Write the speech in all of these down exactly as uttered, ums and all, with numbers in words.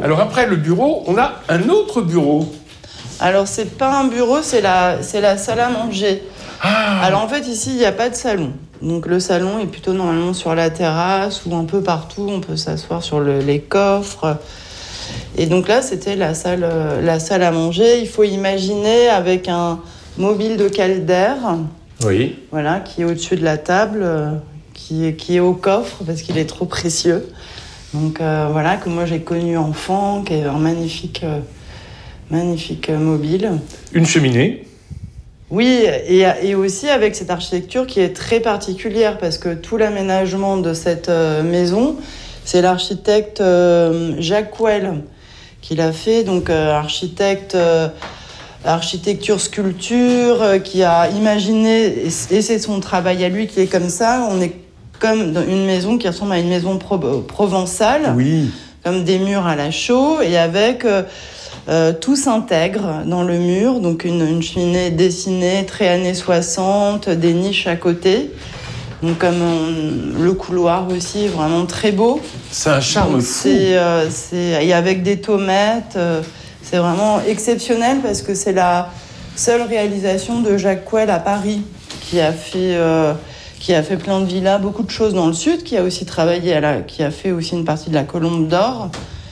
Alors après le bureau, on a un autre bureau. Alors c'est pas un bureau, c'est la, c'est la salle à manger. Ah. Alors en fait ici il n'y a pas de salon. Donc le salon est plutôt normalement sur la terrasse ou un peu partout. On peut s'asseoir sur le, les coffres. Et donc là c'était la salle, la salle à manger. Il faut imaginer avec un mobile de caldaire. Oui. Voilà, qui est au-dessus de la table, qui est, qui est au coffre parce qu'il est trop précieux. Donc euh, voilà, que moi j'ai connu enfant, qui est un magnifique, euh, magnifique euh, mobile. Une cheminée. Oui, et, et aussi avec cette architecture qui est très particulière parce que tout l'aménagement de cette euh, maison, c'est l'architecte euh, Jacques Couel qui l'a fait, donc euh, architecte... Euh, architecture, sculpture, euh, qui a imaginé, et c'est son travail à lui qui est comme ça, on est comme dans une maison qui ressemble à une maison pro- provençale, oui. Comme des murs à la chaux, et avec euh, euh, tout s'intègre dans le mur, donc une, une cheminée dessinée, très années soixante, des niches à côté, donc comme on, le couloir aussi, vraiment très beau. C'est un charme donc, fou. C'est, euh, c'est, et avec des tomates... Euh, C'est vraiment exceptionnel parce que c'est la seule réalisation de Jacques Couel à Paris, qui a fait, euh, qui a fait plein de villas, beaucoup de choses dans le sud, qui a aussi travaillé, à la, qui a fait aussi une partie de la Colombe d'Or.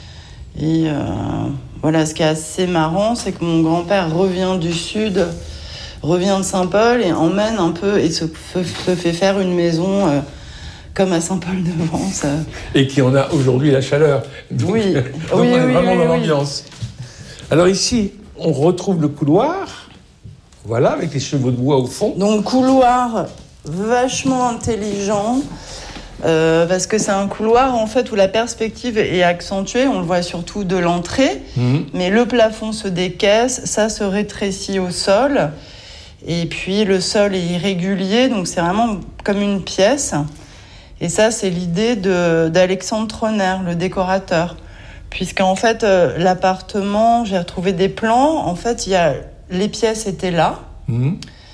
Et euh, voilà, ce qui est assez marrant, c'est que mon grand-père revient du sud, revient de Saint-Paul et emmène un peu et se, se fait faire une maison euh, comme à Saint-Paul-de-Vence. Et qui en a aujourd'hui la chaleur. Donc, oui, donc oui, on est oui, vraiment oui, dans oui. l'ambiance. Alors ici, on retrouve le couloir, voilà, avec les chevaux de bois au fond. Donc couloir vachement intelligent, euh, parce que c'est un couloir en fait où la perspective est accentuée, on le voit surtout de l'entrée, mmh. mais le plafond se décaisse, ça se rétrécit au sol, et puis le sol est irrégulier, donc c'est vraiment comme une pièce. Et ça, c'est l'idée de, d'Alexandre Troner, le décorateur. Puisqu'en fait, euh, l'appartement, j'ai retrouvé des plans. En fait, il y a, les pièces étaient là, mmh.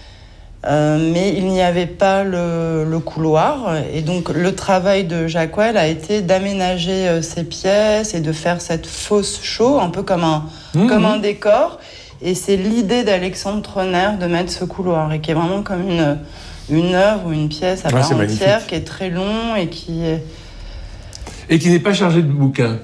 euh, mais il n'y avait pas le, le couloir. Et donc, le travail de Jacques Couel a été d'aménager euh, ces pièces et de faire cette fosse chaux, un peu comme un, mmh. comme un décor. Et c'est l'idée d'Alexandre Troner de mettre ce couloir, et qui est vraiment comme une, une œuvre ou une pièce à part ah, entière, qui est très long et qui est... Et qui n'est pas chargé de bouquins.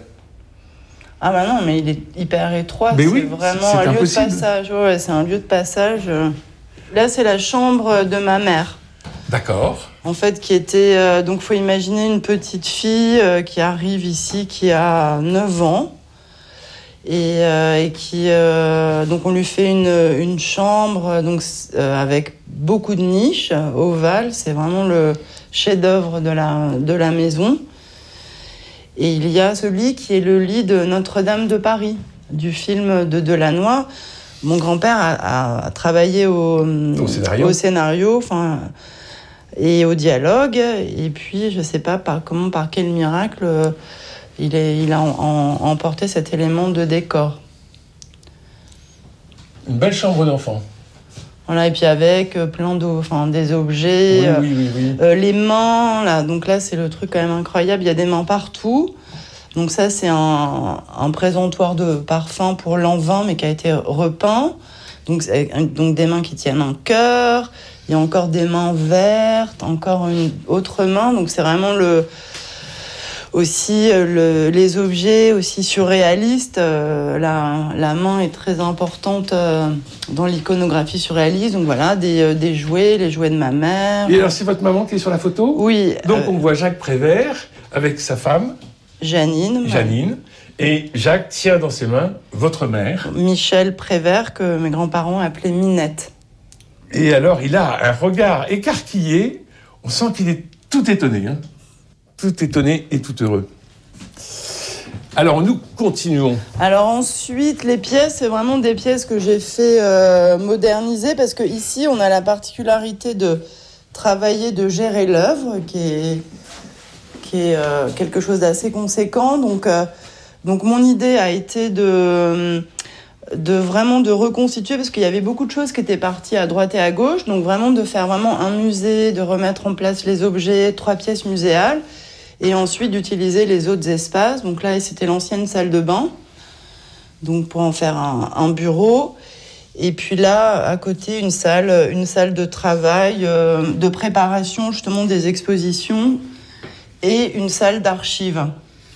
Ah bah non, mais il est hyper étroit, mais c'est oui, vraiment c'est un impossible. lieu de passage. Ouais, c'est un lieu de passage. Là, c'est la chambre de ma mère. D'accord. En fait, qui était... Euh, donc, il faut imaginer une petite fille euh, qui arrive ici, qui a neuf ans. Et, euh, et qui... Euh, donc, on lui fait une, une chambre donc, euh, avec beaucoup de niches ovales. C'est vraiment le chef-d'œuvre de la, de la maison. Et il y a ce lit qui est le lit de Notre-Dame de Paris, du film de Delannoy. Mon grand-père a, a, a travaillé au, au scénario, au scénario enfin, et au dialogue. Et puis, je ne sais pas par, comment, par quel miracle, il, est, il a en, en, emporté cet élément de décor. Une belle chambre d'enfant. Voilà, et puis avec euh, plein d'eau, enfin des objets, oui, euh, oui, oui, oui. Euh, les mains, là, donc là c'est le truc quand même incroyable, il y a des mains partout. Donc ça c'est un, un présentoir de parfum pour l'an vingt, mais qui a été repeint. Donc, donc des mains qui tiennent un cœur, il y a encore des mains vertes, encore une autre main, donc c'est vraiment le... Aussi, le, les objets aussi surréalistes, euh, la, la main est très importante euh, dans l'iconographie surréaliste. Donc voilà, des, euh, des jouets, les jouets de ma mère. Et alors, c'est votre maman qui est sur la photo ? Oui. Donc, euh, on voit Jacques Prévert avec sa femme. Janine. Janine. Et Jacques tient dans ses mains votre mère. Michel Prévert, que mes grands-parents appelaient Minette. Et alors, il a un regard écarquillé. On sent qu'il est tout étonné, hein. Tout étonné et tout heureux. Alors, nous continuons. Alors ensuite, les pièces, c'est vraiment des pièces que j'ai fait euh, moderniser, parce qu'ici, on a la particularité de travailler, de gérer l'œuvre, qui est, qui est euh, quelque chose d'assez conséquent. Donc, euh, donc, mon idée a été de... de vraiment de reconstituer, parce qu'il y avait beaucoup de choses qui étaient parties à droite et à gauche, donc vraiment de faire vraiment un musée, de remettre en place les objets, trois pièces muséales, et ensuite d'utiliser les autres espaces. Donc là, c'était l'ancienne salle de bain. donc pour en faire un, un bureau. Et puis là, à côté, une salle, une salle de travail, euh, de préparation justement des expositions et une salle d'archives.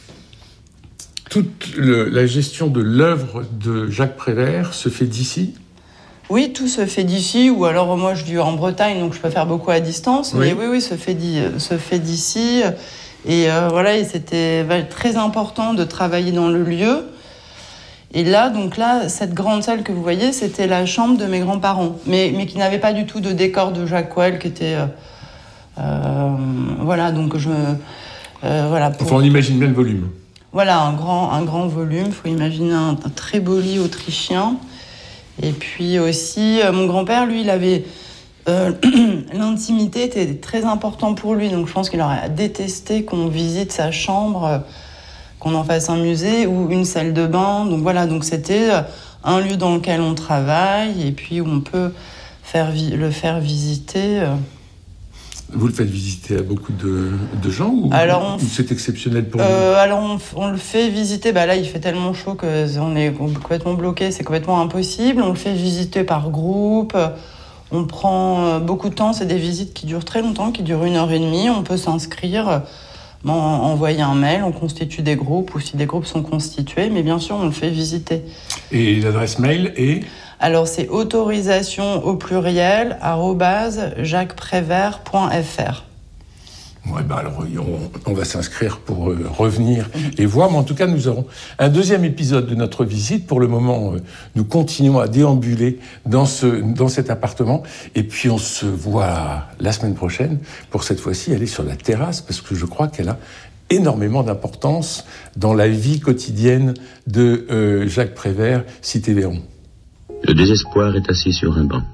Toute le, la gestion de l'œuvre de Jacques Prévert se fait d'ici ? Oui, tout se fait d'ici, ou alors moi je vis en Bretagne, donc je peux faire beaucoup à distance, oui. mais oui, oui, se fait, d'i, se fait d'ici. Et euh, voilà, et c'était très important de travailler dans le lieu. Et là, donc là, cette grande salle que vous voyez, c'était la chambre de mes grands-parents, mais, mais qui n'avait pas du tout de décor de Jacques Coel, qui était... Euh, euh, voilà, donc je... Euh, voilà, pour... Enfin, on imagine bien le volume. Voilà, un grand, un grand volume. Il faut imaginer un, un très beau lit autrichien. Et puis aussi, euh, mon grand-père, lui, il avait... Euh, l'intimité était très important pour lui, donc je pense qu'il aurait détesté qu'on visite sa chambre, euh, qu'on en fasse un musée ou une salle de bain. Donc voilà, donc c'était un lieu dans lequel on travaille et puis où on peut faire vi- le faire visiter. Euh. Vous le faites visiter à beaucoup de, de gens ou, alors on, ou c'est exceptionnel pour euh, vous ? Alors on, on le fait visiter, bah là il fait tellement chaud qu'on est complètement bloqué, c'est complètement impossible. On le fait visiter par groupe, on prend beaucoup de temps, c'est des visites qui durent très longtemps, qui durent une heure et demie, on peut s'inscrire, bon, envoyer un mail, on constitue des groupes ou si des groupes sont constitués, mais bien sûr on le fait visiter. Et l'adresse mail est ? Alors, c'est autorisation au pluriel, arobase jacques prévert point f r. Ouais, bah alors, on, on va s'inscrire pour euh, revenir et voir. Mais en tout cas, nous aurons un deuxième épisode de notre visite. Pour le moment, euh, nous continuons à déambuler dans, ce, dans cet appartement. Et puis, on se voit la semaine prochaine pour cette fois-ci aller sur la terrasse parce que je crois qu'elle a énormément d'importance dans la vie quotidienne de euh, Jacques Prévert, cité Véron. Le désespoir est assis sur un banc.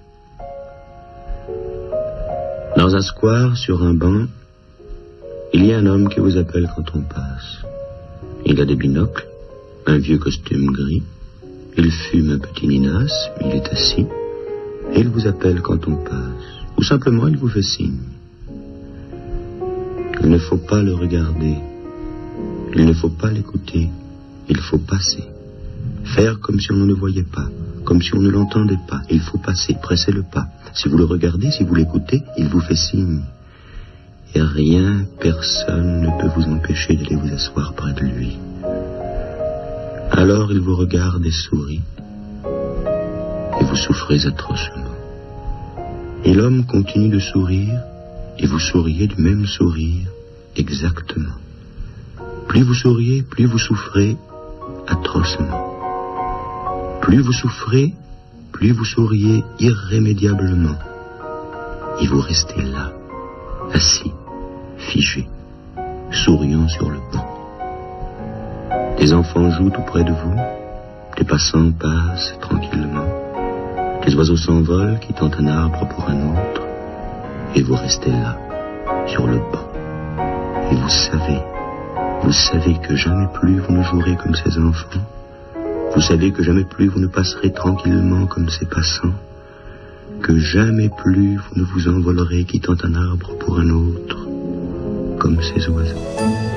Dans un square, sur un banc, il y a un homme qui vous appelle quand on passe. Il a des binocles, un vieux costume gris, il fume un petit Ninas, il est assis, et il vous appelle quand on passe. Ou simplement, il vous fait signe. Il ne faut pas le regarder, il ne faut pas l'écouter, il faut passer. Faire comme si on ne le voyait pas, comme si on ne l'entendait pas. Il faut passer, presser le pas. Si vous le regardez, si vous l'écoutez, il vous fait signe. Et rien, personne ne peut vous empêcher d'aller vous asseoir près de lui. Alors il vous regarde et sourit. Et vous souffrez atrocement. Et l'homme continue de sourire, et vous souriez du même sourire, exactement. Plus vous souriez, plus vous souffrez atrocement. Plus vous souffrez, plus vous souriez irrémédiablement. Et vous restez là, assis, figé, souriant sur le banc. Des enfants jouent tout près de vous, des passants passent tranquillement, des oiseaux s'envolent, quittant un arbre pour un autre, et vous restez là, sur le banc. Et vous savez, vous savez que jamais plus vous ne jouerez comme ces enfants. Vous savez que jamais plus vous ne passerez tranquillement comme ces passants, que jamais plus vous ne vous envolerez quittant un arbre pour un autre, comme ces oiseaux.